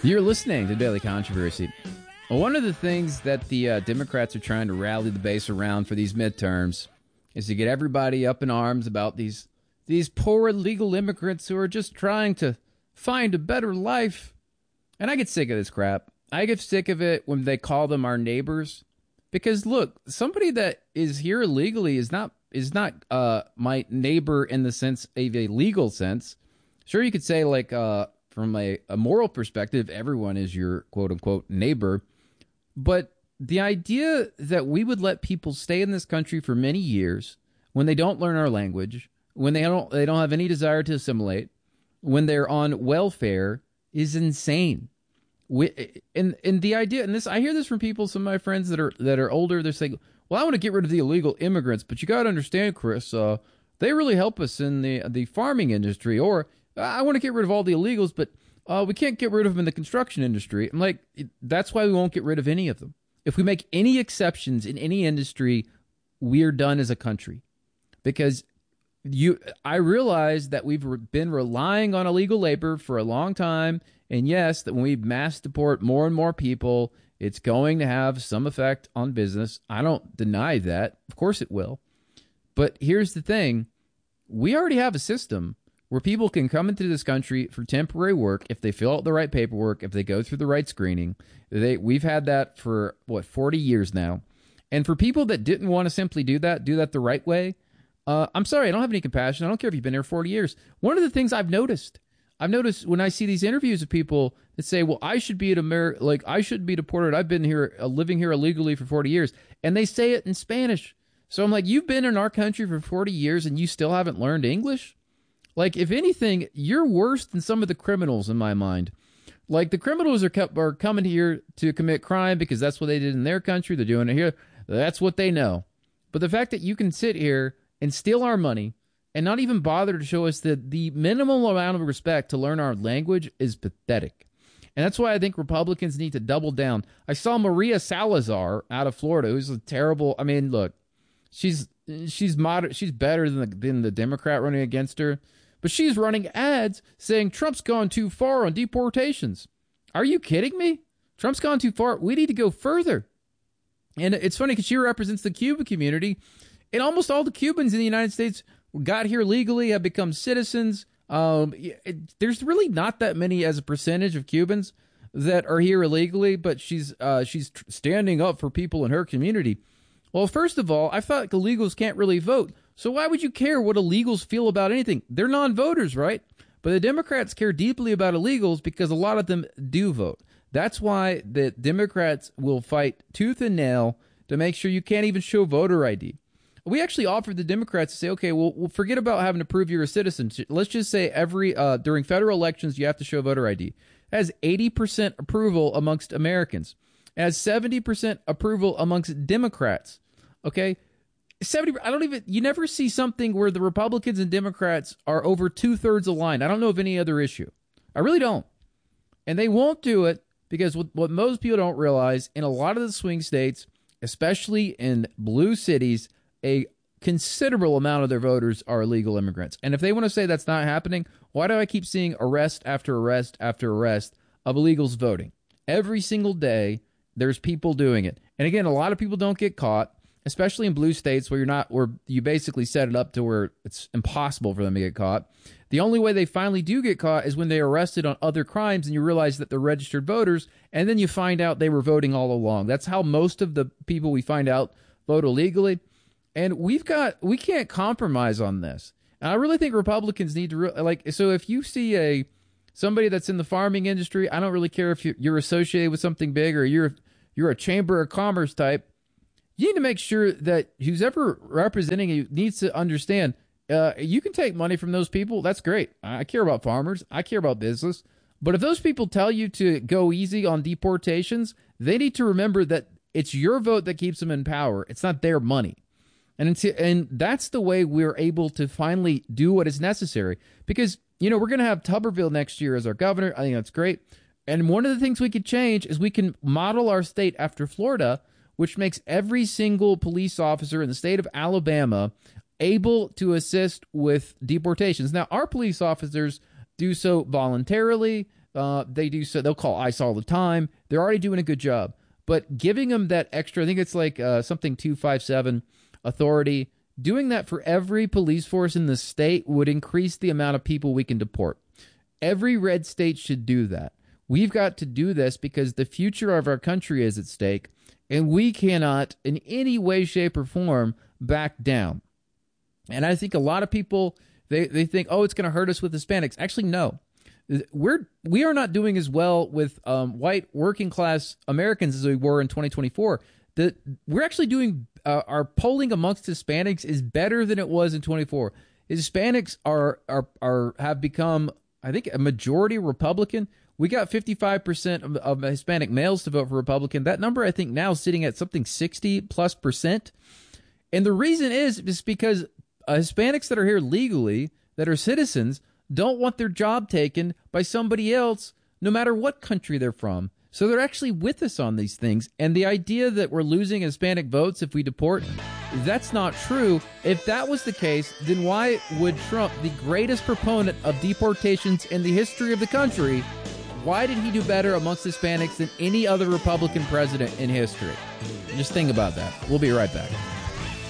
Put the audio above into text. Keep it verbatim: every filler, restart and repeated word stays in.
You're listening to Daily Controversy. One of the things that the uh, Democrats are trying to rally the base around for these midterms is to get everybody up in arms about these these poor illegal immigrants who are just trying to find a better life. And I get sick of this crap. I get sick of it when they call them our neighbors. Because look, somebody that is here illegally is not is not uh, my neighbor in the sense of a legal sense. Sure, you could say like uh, from a, a moral perspective, everyone is your quote unquote neighbor. But the idea that we would let people stay in this country for many years when they don't learn our language, when they don't they don't have any desire to assimilate, when they're on welfare is insane. We, and and the idea, and this I hear this from people, some of my friends that are that are older. They're saying, "Well, I want to get rid of the illegal immigrants, but you got to understand, Chris, uh, they really help us in the the farming industry." Or I want to get rid of all the illegals, but uh, we can't get rid of them in the construction industry. I'm like, that's why we won't get rid of any of them. If we make any exceptions in any industry, we're done as a country. Because you, I realize that we've been relying on illegal labor for a long time. And yes, that when we mass deport more and more people, it's going to have some effect on business. I don't deny that. Of course it will. But here's the thing. We already have a system where people can come into this country for temporary work if they fill out the right paperwork, if they go through the right screening. They, we've had that for, what, forty years now. And for people that didn't want to simply do that, do that the right way, uh, I'm sorry, I don't have any compassion. I don't care if you've been here forty years. One of the things I've noticed, I've noticed when I see these interviews of people that say, well, I should be an Amer- like I should be deported. I've been here, uh, living here illegally for forty years. And they say it in Spanish. So I'm like, you've been in our country for forty years and you still haven't learned English? Like, if anything, you're worse than some of the criminals in my mind. Like, the criminals are, kept, are coming here to commit crime because that's what they did in their country. They're doing it here. That's what they know. But the fact that you can sit here and steal our money and not even bother to show us that the minimal amount of respect to learn our language is pathetic. And that's why I think Republicans need to double down. I saw Maria Salazar out of Florida, who's a terrible, I mean, look, she's she's moder- she's better than the, than the Democrat running against her. But she's running ads saying Trump's gone too far on deportations. Are you kidding me? Trump's gone too far. We need to go further. And it's funny because she represents the Cuban community. And almost all the Cubans in the United States got here legally, have become citizens. Um, it, there's really not that many as a percentage of Cubans that are here illegally, but she's uh, she's standing up for people in her community. Well, first of all, I thought illegals can't really vote. So why would you care what illegals feel about anything? They're non-voters, right? But the Democrats care deeply about illegals because a lot of them do vote. That's why the Democrats will fight tooth and nail to make sure you can't even show voter I D. We actually offered the Democrats to say, okay, well, we'll forget about having to prove you're a citizen. Let's just say every uh, during federal elections, you have to show voter I D. It has eighty percent approval amongst Americans. It has seventy percent approval amongst Democrats. Okay? seventy I don't even, you never see something where the Republicans and Democrats are over two-thirds aligned. I don't know of any other issue. I really don't. And they won't do it because what, what most people don't realize, in a lot of the swing states, especially in blue cities, a considerable amount of their voters are illegal immigrants. And if they want to say that's not happening, why do I keep seeing arrest after arrest after arrest of illegals voting? Every single day, there's people doing it. And again, a lot of people don't get caught, especially in blue states where you're not, where you basically set it up to where it's impossible for them to get caught. The only way they finally do get caught is when they're arrested on other crimes and you realize that they're registered voters, and then you find out they were voting all along. That's how most of the people we find out vote illegally. And we've got, we can't compromise on this. And I really think Republicans need to, re- like, so if you see a, somebody that's in the farming industry, I don't really care if you're, you're associated with something big or you're, you're a Chamber of Commerce type, you need to make sure that who's ever representing you needs to understand, uh, you can take money from those people. That's great. I care about farmers. I care about business. But if those people tell you to go easy on deportations, they need to remember that it's your vote that keeps them in power. It's not their money. And until, and that's the way we're able to finally do what is necessary. Because, you know, we're going to have Tuberville next year as our governor. I think that's great. And one of the things we could change is we can model our state after Florida, which makes every single police officer in the state of Alabama able to assist with deportations. Now, our police officers do so voluntarily. Uh, they do so. They'll call ICE all the time. They're already doing a good job. But giving them that extra, I think it's like uh, something two fifty-seven authority, doing that for every police force in the state would increase the amount of people we can deport. Every red state should do that. We've got to do this because the future of our country is at stake, and we cannot in any way, shape, or form back down. And I think a lot of people, they, they think, oh, it's going to hurt us with Hispanics. Actually, no. We're, we are not doing as well with um, white working-class Americans as we were in twenty twenty-four. The, we're actually doing, uh, our polling amongst Hispanics is better than it was in twenty-four. Hispanics are, are, are have become, I think, a majority Republican. We got fifty-five percent of, of Hispanic males to vote for Republican. That number, I think, now is sitting at something sixty plus percent. And the reason is, is because uh, Hispanics that are here legally, that are citizens, don't want their job taken by somebody else, no matter what country they're from. So they're actually with us on these things. And the idea that we're losing Hispanic votes if we deport, that's not true. If that was the case, then why would Trump, the greatest proponent of deportations in the history of the country, why did he do better amongst Hispanics than any other Republican president in history? Just think about that. We'll be right back.